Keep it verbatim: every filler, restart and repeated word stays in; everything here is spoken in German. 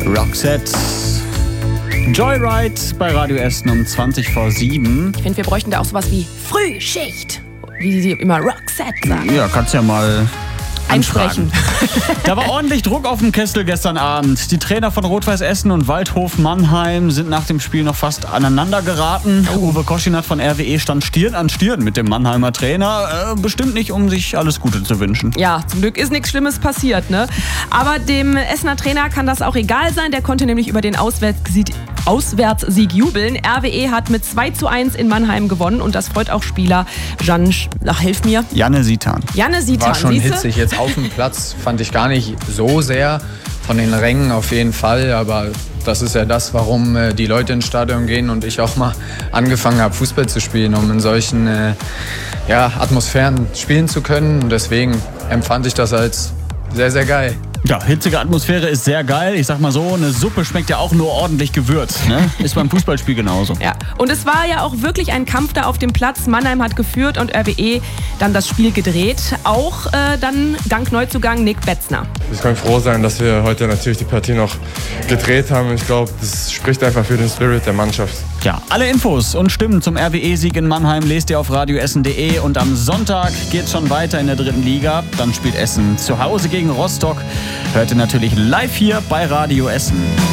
Roxette. Joyride bei Radio Essen um zwanzig vor sieben. Ich finde, wir bräuchten da auch sowas wie Frühschicht. Wie sie immer Roxette sagen. Ja, kannst ja mal einsprechen. Da war ordentlich Druck auf dem Kessel gestern Abend. Die Trainer von Rot-Weiß Essen und Waldhof Mannheim sind nach dem Spiel noch fast aneinander geraten. Oh. Uwe Koschinat von R W E stand Stirn an Stirn mit dem Mannheimer Trainer. Äh, bestimmt nicht, um sich alles Gute zu wünschen. Ja, zum Glück ist nichts Schlimmes passiert, ne? Aber dem Essener Trainer kann das auch egal sein. Der konnte nämlich über den Auswärtssieg, Auswärtssieg jubeln. R W E hat mit zwei zu eins in Mannheim gewonnen und das freut auch Spieler Jan, ach, hilf mir. Janne Sitan. Janne Sitan, war schon siehste? hitzig. Jetzt auf dem Platz fand ich gar nicht so sehr. Von den Rängen auf jeden Fall, aber das ist ja das, warum äh, die Leute ins Stadion gehen und ich auch mal angefangen habe, Fußball zu spielen, um in solchen äh, ja, Atmosphären spielen zu können. Und deswegen empfand ich das als sehr, sehr geil. Ja, hitzige Atmosphäre ist sehr geil. Ich sag mal so, eine Suppe schmeckt ja auch nur ordentlich gewürzt. Ne? Ist beim Fußballspiel genauso. Ja, und es war ja auch wirklich ein Kampf da auf dem Platz. Mannheim hat geführt und R W E dann das Spiel gedreht. Auch äh, dann dank Neuzugang Nick Betzner. Ich kann froh sein, dass wir heute natürlich die Partie noch gedreht haben. Ich glaube, das spricht einfach für den Spirit der Mannschaft. Ja, alle Infos und Stimmen zum R W E-Sieg in Mannheim lest ihr auf radioessen punkt de. Und am Sonntag geht's schon weiter in der dritten Liga. Dann spielt Essen zu Hause gegen Rostock. Hört ihr natürlich live hier bei Radio Essen.